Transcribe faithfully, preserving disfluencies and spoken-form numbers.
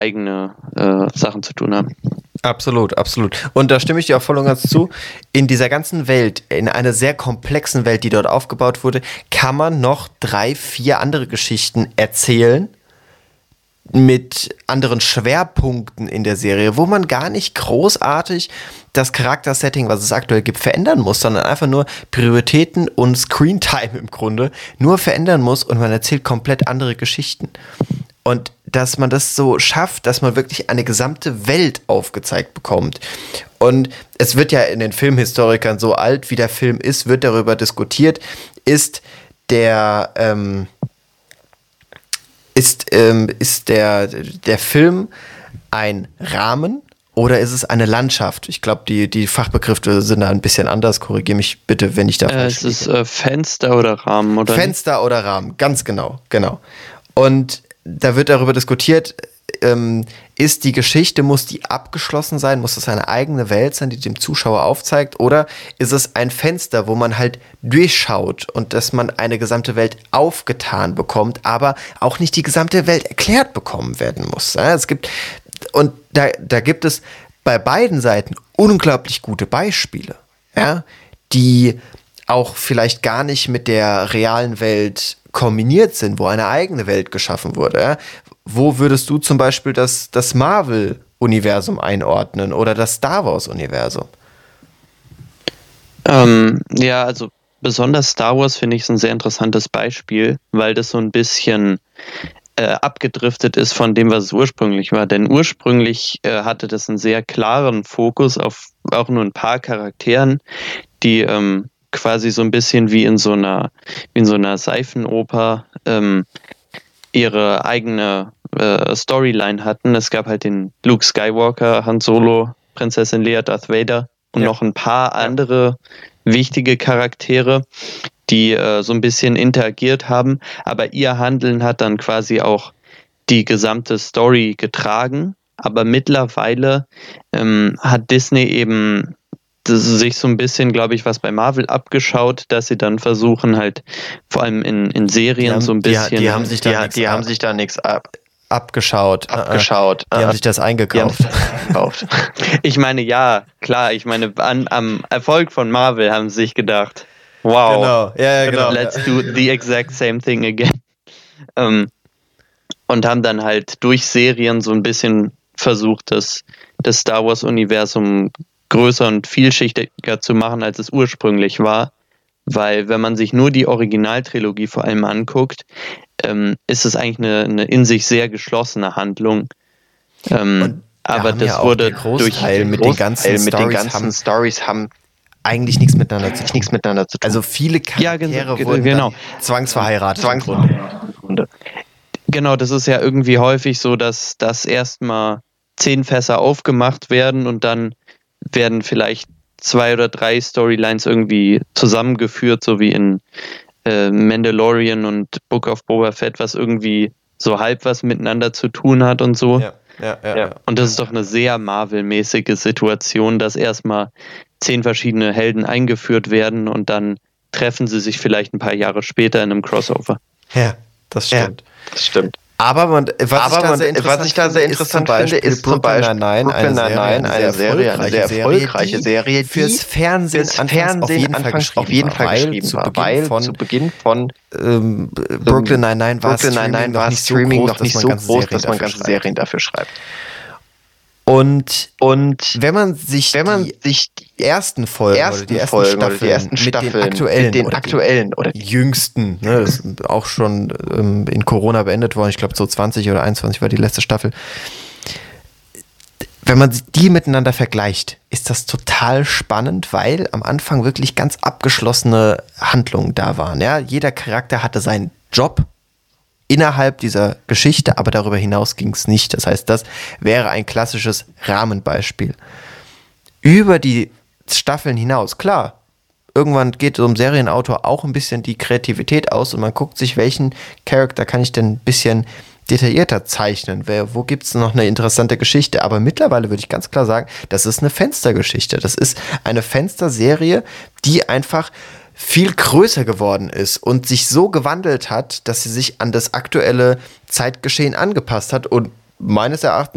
eigene äh, Sachen zu tun haben. Absolut, absolut. Und da stimme ich dir auch voll und ganz zu. In dieser ganzen Welt, in einer sehr komplexen Welt, die dort aufgebaut wurde, kann man noch drei, vier andere Geschichten erzählen mit anderen Schwerpunkten in der Serie, wo man gar nicht großartig das Charaktersetting, was es aktuell gibt, verändern muss, sondern einfach nur Prioritäten und Screentime im Grunde nur verändern muss und man erzählt komplett andere Geschichten. Und dass man das so schafft, dass man wirklich eine gesamte Welt aufgezeigt bekommt. Und es wird ja in den Filmhistorikern, so alt wie der Film ist, wird darüber diskutiert, ist der ähm, ist, ähm, ist der, der Film ein Rahmen oder ist es eine Landschaft? Ich glaube, die, die Fachbegriffe sind da ein bisschen anders. Korrigiere mich bitte, wenn ich da falsch liege. Es ist äh, Fenster oder Rahmen, oder? Fenster nicht? Oder Rahmen, ganz genau, genau. Und da wird darüber diskutiert, ähm, ist die Geschichte, muss die abgeschlossen sein, muss das eine eigene Welt sein, die dem Zuschauer aufzeigt, oder ist es ein Fenster, wo man halt durchschaut und dass man eine gesamte Welt aufgetan bekommt, aber auch nicht die gesamte Welt erklärt bekommen werden muss. Ja, es gibt, und da, da gibt es bei beiden Seiten unglaublich gute Beispiele, ja, die auch vielleicht gar nicht mit der realen Welt kombiniert sind, wo eine eigene Welt geschaffen wurde. Ja? Wo würdest du zum Beispiel das, das Marvel-Universum einordnen oder das Star Wars-Universum? Ähm, ja, also besonders Star Wars finde ich ein sehr interessantes Beispiel, weil das so ein bisschen äh, abgedriftet ist von dem, was es ursprünglich war. Denn ursprünglich äh, hatte das einen sehr klaren Fokus auf auch nur ein paar Charakteren, die ähm, quasi so ein bisschen wie in so einer, wie in so einer Seifenoper ähm, ihre eigene äh, Storyline hatten. Es gab halt den Luke Skywalker, Han Solo, Prinzessin Leia, Darth Vader und ja. noch ein paar andere wichtige Charaktere, die äh, so ein bisschen interagiert haben, aber ihr Handeln hat dann quasi auch die gesamte Story getragen. Aber mittlerweile ähm, hat Disney eben das sich so ein bisschen, glaube ich, was bei Marvel abgeschaut, dass sie dann versuchen halt vor allem in, in Serien haben, so ein bisschen... Die, die haben sich da die, die haben sich da nichts ab, abgeschaut. abgeschaut. Die uh, haben sich das eingekauft. eingekauft. Ich meine, ja, klar, ich meine, an, am Erfolg von Marvel haben sie sich gedacht, wow, genau. Ja, ja, genau. let's do the exact same thing again. Ähm, und haben dann halt durch Serien so ein bisschen versucht, das, das Star Wars-Universum größer und vielschichtiger zu machen, als es ursprünglich war. Weil wenn man sich nur die Originaltrilogie vor allem anguckt, ähm, ist es eigentlich eine, eine in sich sehr geschlossene Handlung. Ähm, aber das ja wurde durch mit den ganzen mit Storys den ganzen haben Stories haben eigentlich nichts miteinander zu tun. nichts miteinander zu tun. Also viele Charaktere ja, gen- wurden genau. zwangsverheiratet. Zwangsverheiratet. Genau, das ist ja irgendwie häufig so, dass das erstmal zehn Fässer aufgemacht werden und dann werden vielleicht zwei oder drei Storylines irgendwie zusammengeführt, so wie in äh, Mandalorian und Book of Boba Fett, was irgendwie so halb was miteinander zu tun hat und so. Ja, ja, ja, ja. Und das ist doch eine sehr Marvel-mäßige Situation, dass erstmal zehn verschiedene Helden eingeführt werden und dann treffen sie sich vielleicht ein paar Jahre später in einem Crossover. Ja, das stimmt. Ja, das stimmt. Aber, man, was, Aber ich man, sehr was ich da sehr interessant ist finde, ist zum Beispiel Nine-Nine, Brooklyn eine, eine Serie, eine sehr Serie, erfolgreiche Serie, die fürs Fernsehen, fürs Fernsehen auf jeden Fall anfangs auf jeden Fall geschrieben zu war, Beginn weil von, zu Beginn von ähm, Brooklyn Nine-Nine war Brooklyn Nine-Nine war Streaming noch nicht so groß, dass man ganze Serien dafür schreibt. Und, und wenn man sich wenn man die sich die ersten Folgen ersten oder die ersten Folgen Staffeln, oder die ersten Staffeln mit den aktuellen, mit den oder aktuellen oder die jüngsten, ne, das ist auch schon ähm, in Corona beendet worden, ich glaube so zwanzig oder einundzwanzig war die letzte Staffel. Wenn man die miteinander vergleicht, ist das total spannend, weil am Anfang wirklich ganz abgeschlossene Handlungen da waren. Ja? Jeder Charakter hatte seinen Job innerhalb dieser Geschichte, aber darüber hinaus ging es nicht. Das heißt, das wäre ein klassisches Rahmenbeispiel. Über die Staffeln hinaus, klar, irgendwann geht so einem Serienautor auch ein bisschen die Kreativität aus und man guckt sich, welchen Charakter kann ich denn ein bisschen detaillierter zeichnen, Wer, wo gibt es noch eine interessante Geschichte, aber mittlerweile würde ich ganz klar sagen, das ist eine Fenstergeschichte, das ist eine Fensterserie, die einfach viel größer geworden ist und sich so gewandelt hat, dass sie sich an das aktuelle Zeitgeschehen angepasst hat und meines Erachtens